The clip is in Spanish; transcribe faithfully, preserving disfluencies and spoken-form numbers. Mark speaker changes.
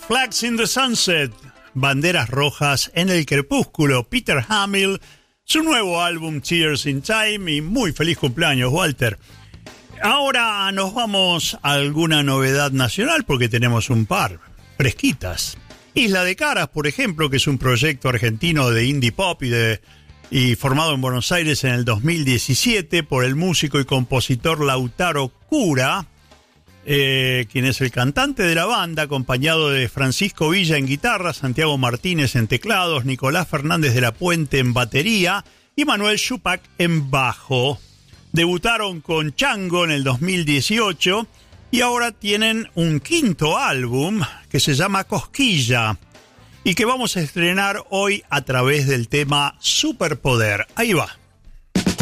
Speaker 1: Flags in the Sunset, Banderas Rojas en el Crepúsculo, Peter Hamill, su nuevo álbum Tears in Time, y muy feliz cumpleaños, Walter. Ahora nos vamos a alguna novedad nacional porque tenemos un par fresquitas. Isla de Caras, por ejemplo, que es un proyecto argentino de indie pop y, de, y formado en Buenos Aires en el dos mil diecisiete por el músico y compositor Lautaro Cura, eh, quien es el cantante de la banda, acompañado de Francisco Villa en guitarra, Santiago Martínez en teclados, Nicolás Fernández de la Puente en batería y Manuel Schupak en bajo. Debutaron con Chango en el dos mil dieciocho y ahora tienen un quinto álbum que se llama Cosquilla y que vamos a estrenar hoy a través del tema Superpoder. Ahí va.